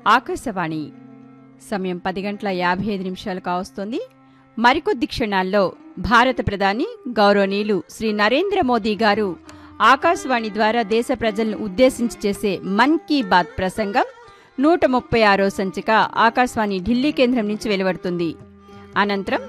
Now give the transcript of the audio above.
ఆకాశవాణి సమయం 10:55 కావస్తోంది. మరికొద్ది క్షణాల్లో భారత ప్రధాని గౌరవనీయులు శ్రీ నరేంద్ర మోదీ గారు ఆకాశవాణి ద్వారా దేశ ప్రజలను ఉద్దేశించి చేసే మన్ కీ బాత్ ప్రసంగం 136వ సంచిక ఆకాశవాణి ఢిల్లీ కేంద్రం నుంచి వెలువడుతుంది. అనంతరం